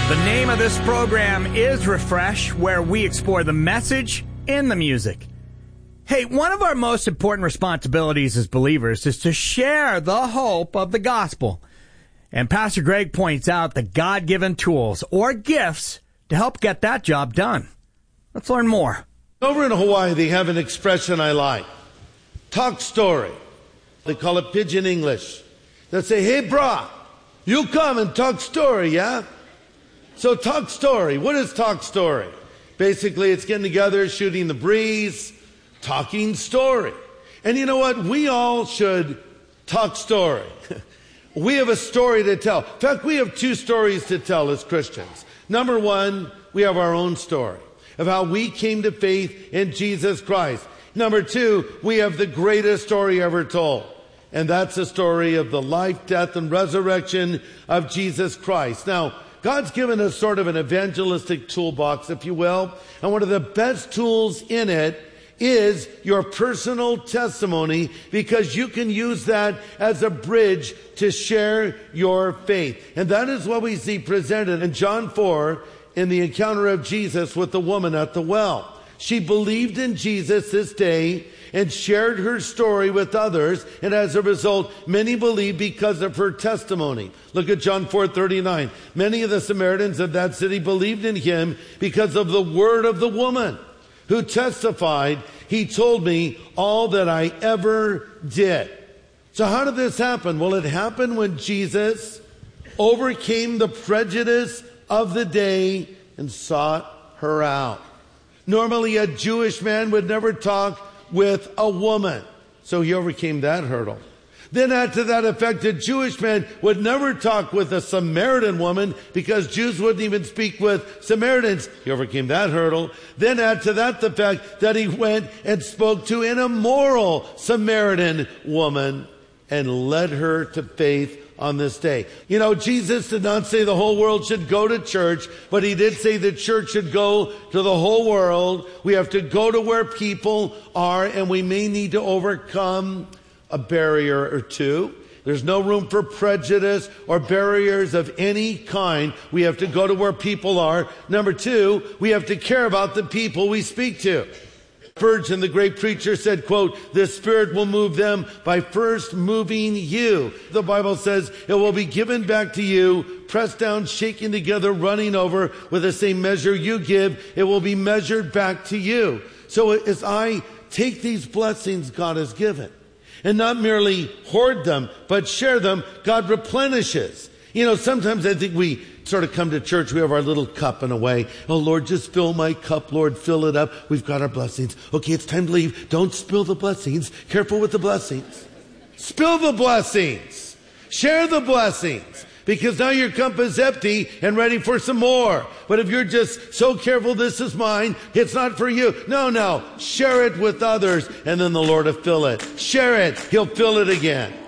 The name of this program is Refresh, where we explore the message in the music. Hey, one of our most important responsibilities as believers is to share the hope of the gospel. And Pastor Greg points out the God-given tools or gifts to help get that job done. Let's learn more. Over in Hawaii, they have an expression I like. Talk story. They call it pidgin English. They'll say, hey, brah, you come and talk story, yeah? So talk story. What is talk story? Basically, it's getting together, shooting the breeze, talking story. And you know what? We all should talk story. We have a story to tell. In fact, we have two stories to tell as Christians. Number one, we have our own story of how we came to faith in Jesus Christ. Number two, we have the greatest story ever told. And that's the story of the life, death, and resurrection of Jesus Christ. Now, God's given us sort of an evangelistic toolbox, if you will. And one of the best tools in it is your personal testimony, because you can use that as a bridge to share your faith. And that is what we see presented in John 4 in the encounter of Jesus with the woman at the well. She believed in Jesus this day and shared her story with others, and as a result, many believed because of her testimony. Look at John 4:39. Many of the Samaritans of that city believed in him because of the word of the woman, who testified, he told me all that I ever did. So how did this happen? Well, it happened when Jesus overcame the prejudice of the day and sought her out. Normally, a Jewish man would never talk with a woman, so he overcame that hurdle. Then add to that effect, a Jewish man would never talk with a Samaritan woman because Jews wouldn't even speak with Samaritans. He overcame that hurdle. Then add to that the fact that he went and spoke to an immoral Samaritan woman and led her to faith on this day. You know, Jesus did not say the whole world should go to church, but he did say the church should go to the whole world. We have to go to where people are, and we may need to overcome a barrier or two. There's no room for prejudice or barriers of any kind. We have to go to where people are. Number two, we have to care about the people we speak to. Spurgeon, the great preacher, said, quote, the Spirit will move them by first moving you. The Bible says it will be given back to you, pressed down, shaken together, running over. With the same measure you give, it will be measured back to you. So as I take these blessings God has given and not merely hoard them, but share them, God replenishes. You know, sometimes I think we sort of come to church, we have our little cup in a way. Oh, Lord, just fill my cup. Lord, fill it up. We've got our blessings. Okay, it's time to leave. Don't spill the blessings. Careful with the blessings. Spill the blessings. Share the blessings. Because now your cup is empty and ready for some more. But if you're just so careful, this is mine, it's not for you. No. Share it with others, and then the Lord will fill it. Share it. He'll fill it again.